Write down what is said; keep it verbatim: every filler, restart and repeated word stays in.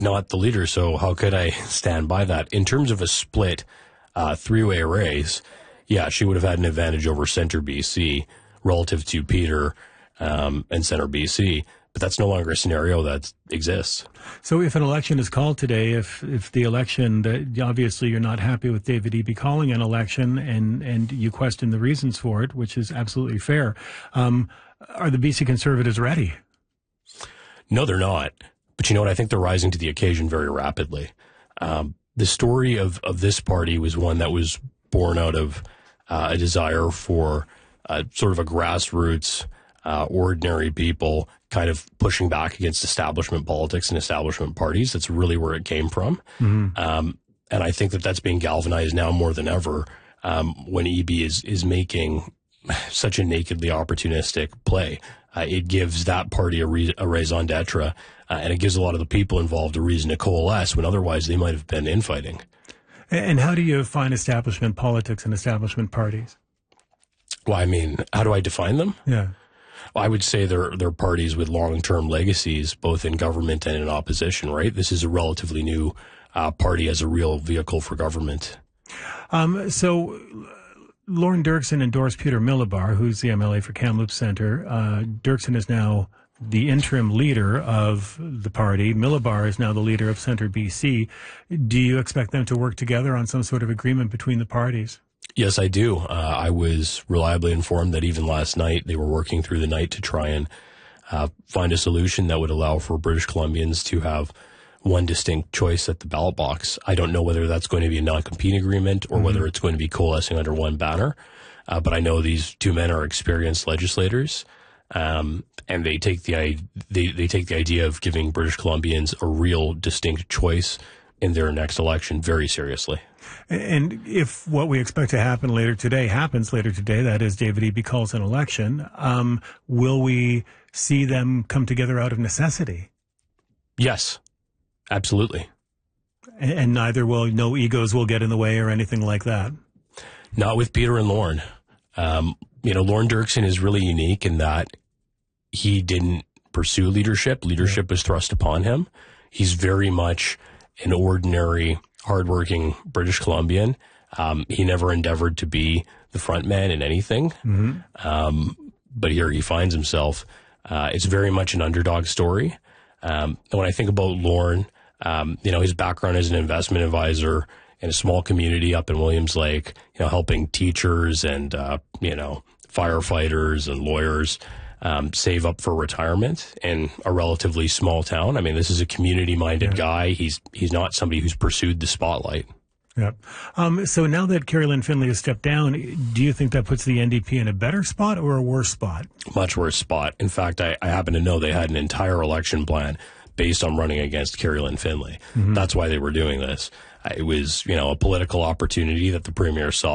not the leader, so how could I stand by that? In terms of a split uh, three-way race, yeah, she would have had an advantage over Centre B C relative to Peter um, and Centre B C, but that's no longer a scenario that exists. So if an election is called today, if if the election, that obviously you're not happy with David Eby calling an election and, and you question the reasons for it, which is absolutely fair, um, are the B C Conservatives ready? No, they're not. But you know what? I think they're rising to the occasion very rapidly. Um, the story of, of this party was one that was born out of uh, a desire for uh, sort of a grassroots, uh, ordinary people kind of pushing back against establishment politics and establishment parties. That's really where it came from. Mm-hmm. Um, and I think that that's being galvanized now more than ever um, when Eby is, is making such a nakedly opportunistic play. Uh, it gives that party a, re- a raison d'etre, uh, and it gives a lot of the people involved a reason to coalesce when otherwise they might have been infighting. And how do you define establishment politics and establishment parties? Well, I mean, how do I define them? Yeah. Well, I would say they're, they're parties with long-term legacies, both in government and in opposition, right? This is a relatively new uh, party as a real vehicle for government. Um, so Lorne Dirksen endorsed Peter Milobar, who's the M L A for Kamloops Centre. Uh, Dirksen is now the interim leader of the party. Milobar is now the leader of Centre B C. Do you expect them to work together on some sort of agreement between the parties? Yes, I do. Uh, I was reliably informed that even last night they were working through the night to try and uh, find a solution that would allow for British Columbians to have one distinct choice at the ballot box. I don't know whether that's going to be a non-compete agreement or mm-hmm. whether it's going to be coalescing under one banner. Uh, but I know these two men are experienced legislators, um, and they take the they they take the idea of giving British Columbians a real distinct choice in their next election very seriously. And if what we expect to happen later today happens later today, that is David Eby calls an election, um, will we see them come together out of necessity? Yes, absolutely. And, and neither will, no egos will get in the way or anything like that? Not with Peter and Lorne. Um, you know, Lorne Dirksen is really unique in that he didn't pursue leadership. Leadership yeah. was thrust upon him. He's very much an ordinary, hardworking British Columbian. Um, he never endeavored to be the front man in anything. Mm-hmm. Um, but here he finds himself. Uh, it's very much an underdog story. Um, and when I think about Lorne, um, you know, his background as an investment advisor in a small community up in Williams Lake, you know, helping teachers and, uh, you know, firefighters and lawyers Um, save up for retirement in a relatively small town. I mean, this is a community-minded yeah. guy. He's he's not somebody who's pursued the spotlight. Yeah. Um, so now that Kerry Lynn Finlay has stepped down, do you think that puts the N D P in a better spot or a worse spot? Much worse spot. In fact, I, I happen to know they had an entire election plan based on running against Kerry Lynn Finlay. Mm-hmm. That's why they were doing this. It was, you know, a political opportunity that the premier saw.